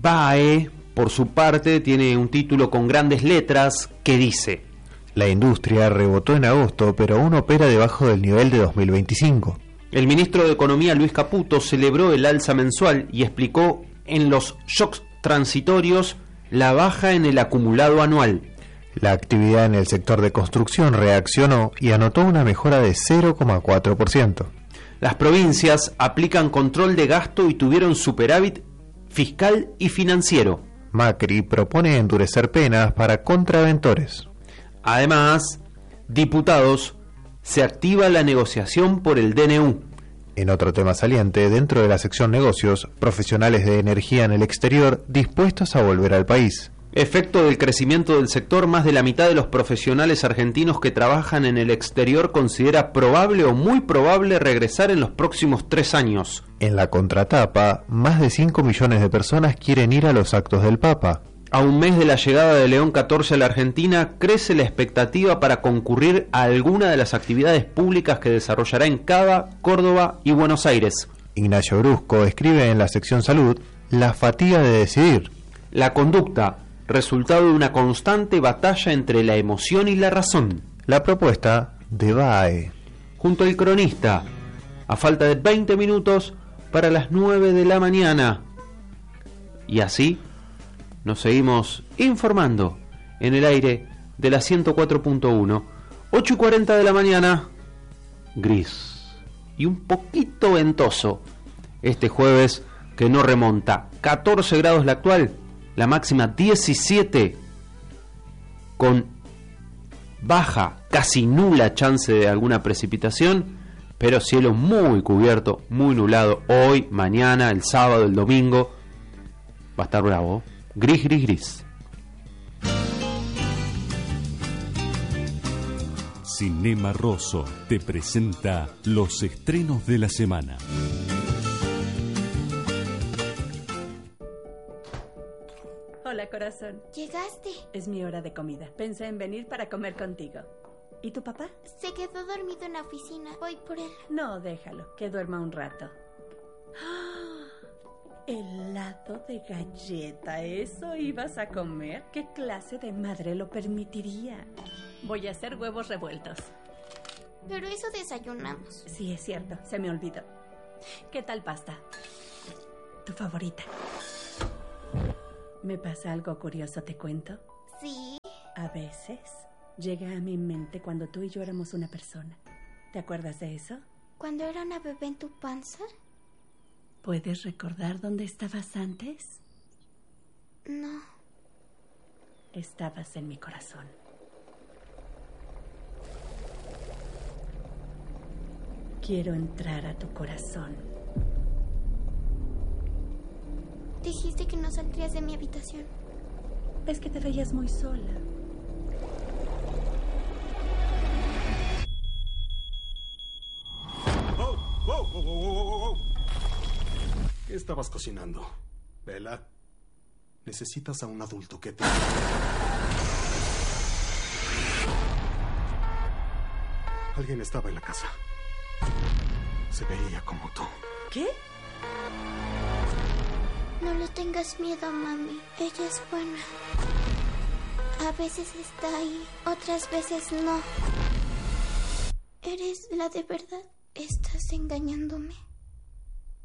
BAE, por su parte, tiene un título con grandes letras que dice: la industria rebotó en agosto, pero aún opera debajo del nivel de 2025. El ministro de Economía, Luis Caputo, celebró el alza mensual y explicó en los shocks transitorios la baja en el acumulado anual. La actividad en el sector de construcción reaccionó y anotó una mejora de 0,4%. Las provincias aplican control de gasto y tuvieron superávit fiscal y financiero. Macri propone endurecer penas para contraventores. Además, diputados, se activa la negociación por el DNU. En otro tema saliente, dentro de la sección negocios, profesionales de energía en el exterior dispuestos a volver al país. Efecto del crecimiento del sector, más de la mitad de los profesionales argentinos que trabajan en el exterior considera probable o muy probable regresar en los próximos 3 años. En la contratapa, más de 5 millones de personas quieren ir a los actos del Papa. A un mes de la llegada de León XIV a la Argentina, crece la expectativa para concurrir a alguna de las actividades públicas que desarrollará en Cava, Córdoba y Buenos Aires. Ignacio Brusco escribe en la sección Salud: la fatiga de decidir. La conducta, resultado de una constante batalla entre la emoción y la razón. La propuesta de BAE. Junto al cronista, a falta de 20 minutos para las 9 de la mañana. Y así nos seguimos informando en el aire de la 104.1, 8:40 de la mañana, gris y un poquito ventoso. Este jueves que no remonta, 14 grados la actual, la máxima 17, con baja, casi nula chance de alguna precipitación, pero cielo muy cubierto, muy nublado, hoy, mañana, el sábado, el domingo, va a estar bravo. Gris, gris, gris. Cinema Rosso te presenta los estrenos de la semana. Hola, corazón. ¿Llegaste? Es mi hora de comida. Pensé en venir para comer contigo. ¿Y tu papá? Se quedó dormido en la oficina. Voy por él. No, déjalo, que duerma un rato. ¡Ah! Helado de galleta, ¿eso ibas a comer? ¿Qué clase de madre lo permitiría? Voy a hacer huevos revueltos. Pero eso desayunamos. Sí, es cierto, se me olvidó. ¿Qué tal pasta? ¿Tu favorita? ¿Me pasa algo curioso, te cuento? Sí. A veces llega a mi mente cuando tú y yo éramos una persona. ¿Te acuerdas de eso? ¿Cuando era una bebé en tu panza? ¿Puedes recordar dónde estabas antes? No. Estabas en mi corazón. Quiero entrar a tu corazón. Dijiste que no saldrías de mi habitación. Es que te veías muy sola. ¿Qué estabas cocinando? Bella, necesitas a un adulto que te... Alguien estaba en la casa. Se veía como tú. ¿Qué? No le tengas miedo, mami. Ella es buena. A veces está ahí, otras veces no. ¿Eres la de verdad? ¿Estás engañándome?